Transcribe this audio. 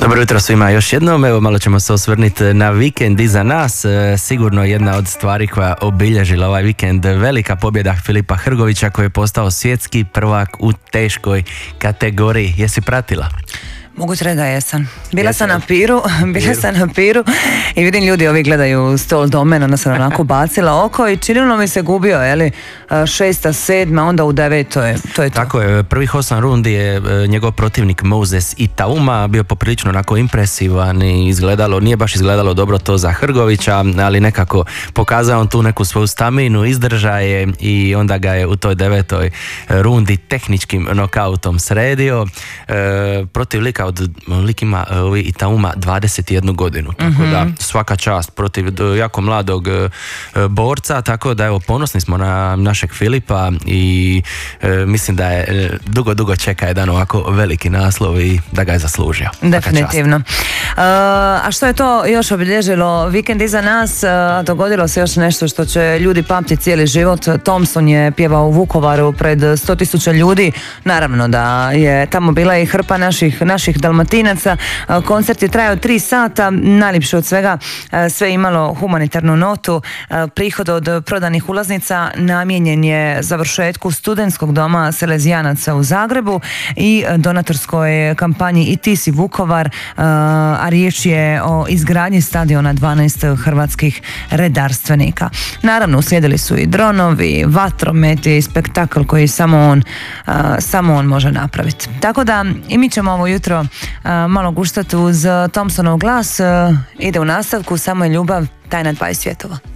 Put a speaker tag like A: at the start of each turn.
A: Dobro jutro svima još jednom, evo malo ćemo se osvrniti na vikend iza nas, sigurno jedna od stvari koja obilježila ovaj vikend, velika pobjeda Filipa Hrgovića koji je postao svjetski prvak u teškoj kategoriji. Jesi pratila?
B: Mogu reći da jesam. Bila sam na piru i vidim ljudi ovi gledaju stol do mene, onda sam onako bacila oko i činilo mi se gubio, jeli, 6., 7., onda u 9. to je to.
A: Tako je, prvih 8 rundi je njegov protivnik Moses Itauma bio poprilično onako impresivan i nije baš izgledalo dobro to za Hrgovića, ali nekako pokazao on tu neku svoju staminu, izdržaje i onda ga je u toj 9. rundi tehničkim nokautom sredio. Protiv lik ima Itauma 21 godinu, tako da svaka čast protiv jako mladog borca, tako da evo ponosni smo na našeg Filipa i mislim da je dugo čeka jedan ovako veliki naslov i da ga je zaslužio.
B: Definitivno. A što je to još obilježilo vikend iza nas? Dogodilo se još nešto što će ljudi pamtiti cijeli život. Thompson je pjevao u Vukovaru pred 100.000 ljudi. Naravno da je tamo bila i hrpa naših Dalmatinaca. Koncert je trajao 3 sata, najljepše od svega, sve imalo humanitarnu notu. Prihod od prodanih ulaznica namijenjen je završetku studentskog doma Selezijanaca u Zagrebu i donatorskoj kampanji I ti si Vukovar, a riječ je o izgradnji stadiona 12 hrvatskih redarstvenika. Naravno, uslijedili su i dronovi, vatrometi, spektakl koji samo on može napraviti. Tako da i mi ćemo ovo jutro malo guštati uz Thompsonov glas. Ide u nastavku, samo je ljubav, tajna 20 svjetova.